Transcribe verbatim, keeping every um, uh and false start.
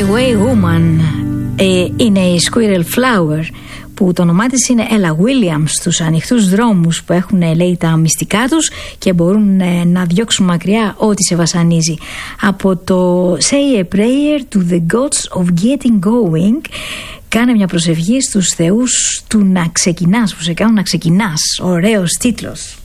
Highway Woman ε, είναι η Squirrel Flower, που το όνομά της είναι Ella Williams. Στους ανοιχτούς δρόμους που έχουν, λέει, τα μυστικά τους και μπορούν ε, να διώξουν μακριά ό,τι σε βασανίζει. Από το Say a Prayer to the Gods of Getting Going, κάνε μια προσευχή στους θεούς του να ξεκινάς, που σε κάνουν να ξεκινάς. Ωραίος τίτλος.